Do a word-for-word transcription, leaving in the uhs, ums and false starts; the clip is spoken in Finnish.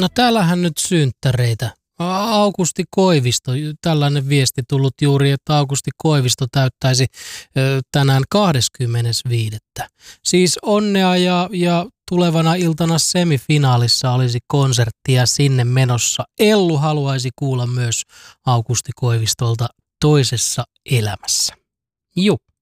No täällähän nyt synttäreitä. Aukusti Koivisto, tällainen viesti tullut juuri, että Aukusti Koivisto täyttäisi ö, tänään kahdeskymmenesviides Siis onnea ja, ja tulevana iltana semifinaalissa olisi konserttia sinne menossa. Ellu haluaisi kuulla myös Aukusti Koivistolta Toisessa elämässä. Juu.